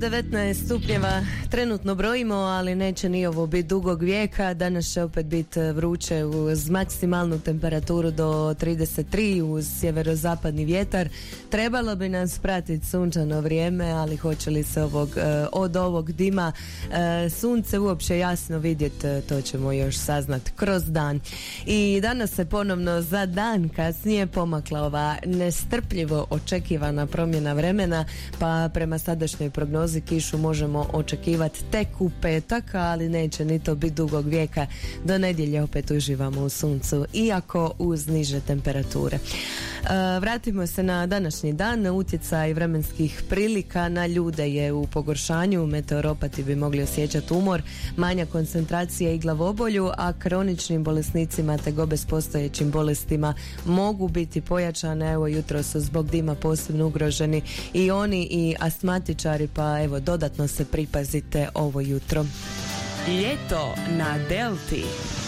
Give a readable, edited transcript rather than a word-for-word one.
19 stupnjeva trenutno brojimo, ali neće ni ovo biti dugog vijeka. Danas će opet biti vruće uz maksimalnu temperaturu do 33 uz sjeverozapadni vjetar. Trebalo bi nas pratiti sunčano vrijeme, ali hoće li se od ovog dima sunce uopće jasno vidjeti, to ćemo još saznat kroz dan. I danas se ponovno za dan kasnije pomakla ova nestrpljivo očekivana promjena vremena, pa prema sadašnjoj prognozi kišu možemo očekivati tek u petak, ali neće ni to biti dugog vijeka. Do nedjelje opet uživamo u suncu, iako uz niže temperature. Vratimo se na današnji dan. Utjecaj vremenskih prilika na ljude je u pogoršanju. Meteoropati bi mogli osjećati umor, manja koncentracija i glavobolju, a kroničnim bolesnicima te bez postojećim bolestima mogu biti pojačane. Evo, jutro su zbog dima posebno ugroženi i oni i astmatičari, pa evo, dodatno se pripazite ovo jutro. Ljeto na Delti.